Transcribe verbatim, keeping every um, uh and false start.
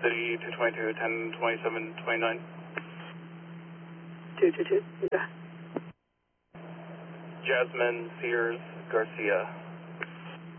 City, two twenty-two, ten twenty-seven, twenty-nine. two two two, yeah. Jasmine Sears Garcia.